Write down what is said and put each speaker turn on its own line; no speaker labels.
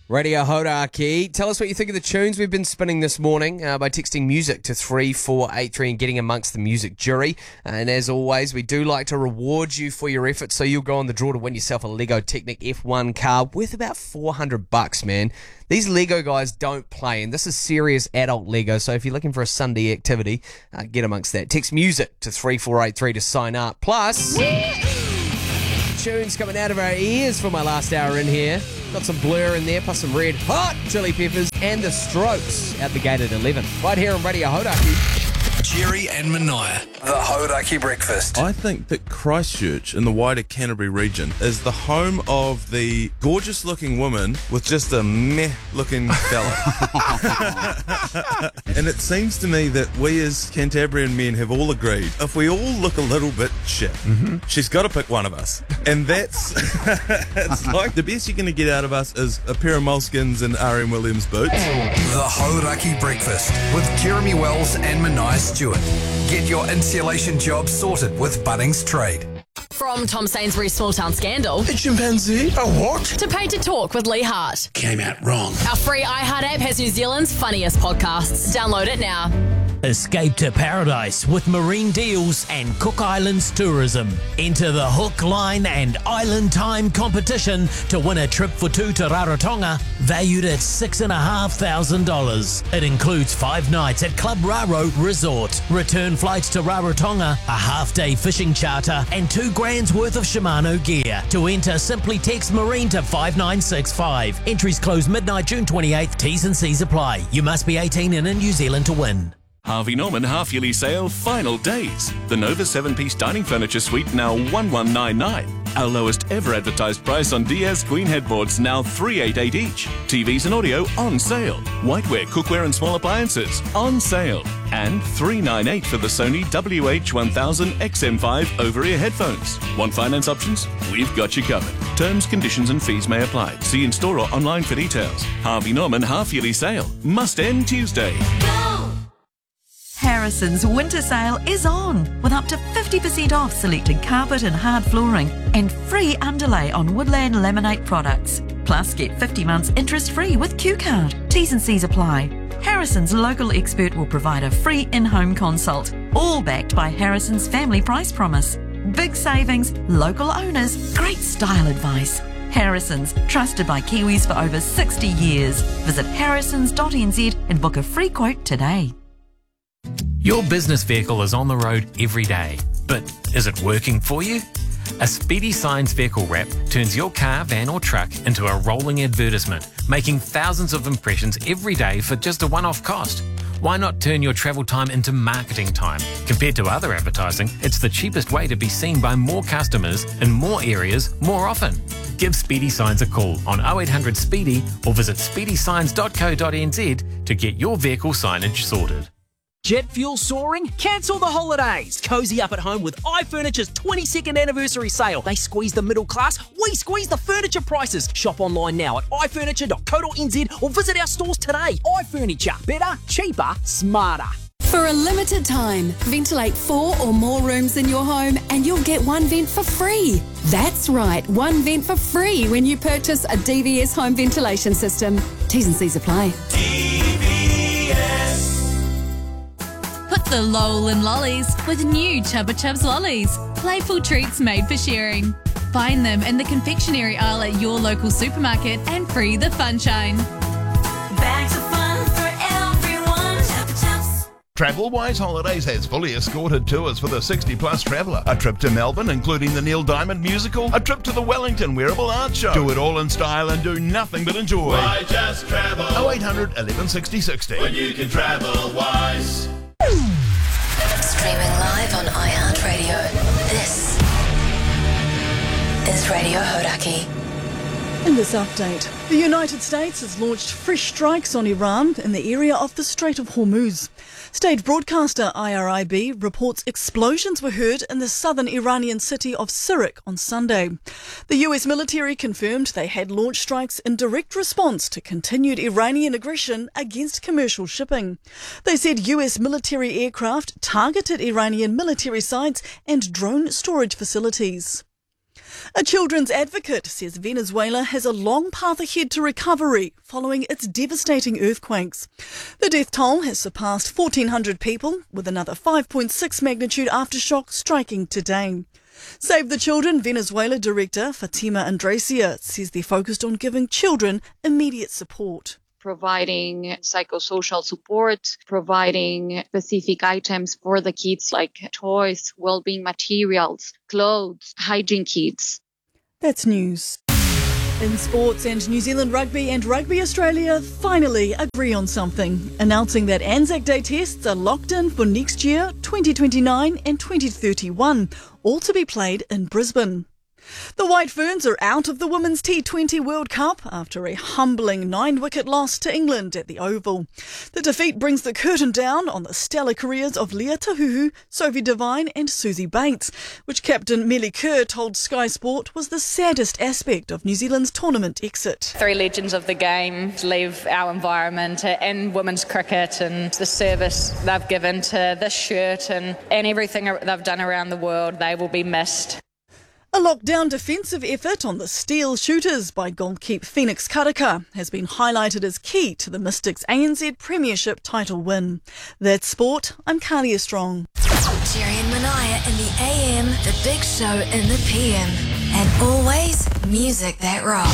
Radio Hodaki. Tell us what you think of the tunes we've been spinning this morning by texting music to 3483 and getting amongst the music jury. And as always, we do like to reward you for your efforts, so you'll go on the draw to win yourself a Lego Technic F1 car worth about $400, man. These Lego guys don't play, and this is serious adult Lego, so if you're looking for a Sunday activity, get amongst that. Text music to 3483 to sign up. Plus, tunes coming out of our ears for my last hour in here. Got some Blur in there, plus some Red Hot Chili Peppers and The Strokes at the gate at 11. Right here on Radio Hodaki.
Jerry and Mania, the Hodaki Breakfast.
I think that Christchurch in the wider Canterbury region is the home of the gorgeous-looking woman with just a meh-looking fella. And it seems to me that we as Cantabrian men have all agreed, if we all look a little bit shit, she's got to pick one of us. And that's, it's like the best you're going to get out of us is a pair of moleskins and R.M. Williams boots.
The Hodaki Breakfast with Jeremy Wells and Mania Stewart. Get your insulation job sorted with Bunnings Trade.
From Tom Sainsbury's Small Town Scandal
A chimpanzee? A what?
to Painted Talk with Lee Hart.
Came out wrong.
Our free iHeart app has New Zealand's funniest podcasts. Download it now.
Escape to paradise with marine deals and Cook Islands tourism. Enter the Hook, Line and Island Time competition to win a trip for two to Rarotonga valued at $6,500. It includes 5 nights at Club Raro Resort, return flights to Rarotonga, a half-day fishing charter and $2,000 worth of Shimano gear. To enter, simply text Marine to 5965. Entries close midnight June 28th. T's and C's apply. You must be 18 and in New Zealand to win.
Harvey Norman half-yearly sale final days. The Nova 7-piece dining furniture suite now $1,199. Our lowest ever advertised price on Diaz Queen headboards now $388 each. TVs and audio on sale. Whiteware, cookware and small appliances on sale. And $398 for the Sony WH-1000 XM5 over-ear headphones. Want finance options? We've got you covered. Terms, conditions and fees may apply. See in-store or online for details. Harvey Norman half-yearly sale. Must end Tuesday.
Harrison's winter sale is on with up to 50% off selected carpet and hard flooring and free underlay on Woodland Laminate products. Plus, get 50 months interest-free with Q-Card. T's and C's apply. Harrison's local expert will provide a free in-home consult, all backed by Harrison's family price promise. Big savings, local owners, great style advice. Harrison's, trusted by Kiwis for over 60 years. Visit harrisons.nz and book a free quote today.
Your business vehicle is on the road every day, but is it working for you? A Speedy Signs vehicle wrap turns your car, van or truck into a rolling advertisement, making thousands of impressions every day for just a one-off cost. Why not turn your travel time into marketing time? Compared to other advertising, it's the cheapest way to be seen by more customers in more areas more often. Give Speedy Signs a call on 0800 Speedy or visit speedysigns.co.nz to get your vehicle signage sorted.
Jet fuel soaring? Cancel the holidays. Cozy up at home with iFurniture's 22nd anniversary sale. They squeeze the middle class, we squeeze the furniture prices. Shop online now at ifurniture.co.nz or visit our stores today. iFurniture. Better, cheaper, smarter.
For a limited time, ventilate 4 or more rooms in your home and you'll get one vent for free. That's right, one vent for free when you purchase a DVS home ventilation system. T's and C's apply.
Put the lol in lollies with new Chubba Chubs lollies. Playful treats made for sharing. Find them in the confectionery aisle at your local supermarket and free the funshine.
Bags of fun for everyone. Chubba Chubs.
Travelwise Holidays has fully escorted tours for the 60-plus traveller. A trip to Melbourne, including the Neil Diamond musical. A trip to the Wellington Wearable Art Show. Do it all in style and do nothing but enjoy.
Why just travel?
0800 11 60 60.
When you can travel wise.
Streaming live on iHeartRadio. This is Radio Hodaki.
In this update, the United States has launched fresh strikes on Iran in the area of the Strait of Hormuz. State broadcaster IRIB reports explosions were heard in the southern Iranian city of Sirik on Sunday. The US military confirmed they had launched strikes in direct response to continued Iranian aggression against commercial shipping. They said US military aircraft targeted Iranian military sites and drone storage facilities. A children's advocate says Venezuela has a long path ahead to recovery following its devastating earthquakes. The death toll has surpassed 1,400 people, with another 5.6 magnitude aftershock striking today. Save the Children Venezuela director Fatima Andresia says they're focused on giving children immediate support.
Providing psychosocial support, providing specific items for the kids like toys, well-being materials, clothes, hygiene kits.
That's news. In sports, and New Zealand Rugby and Rugby Australia finally agree on something, announcing that Anzac Day tests are locked in for next year, 2029 and 2031, all to be played in Brisbane. The White Ferns are out of the Women's T20 World Cup after a humbling 9-wicket loss to England at the Oval. The defeat brings the curtain down on the stellar careers of Leah Tahuhu, Sophie Devine and Susie Bates, which captain Melly Kerr told Sky Sport was the saddest aspect of New Zealand's tournament exit.
3 legends of the game leave our environment and women's cricket, and the service they've given to this shirt and everything they've done around the world, they will be missed.
A lockdown defensive effort on the Steel Shooters by goalkeeper Phoenix Karaka has been highlighted as key to the Mystics' ANZ Premiership title win. That's sport. I'm Carlia Strong.
Jerry and Manaya in the AM, the big show in the PM. And always music that rocks.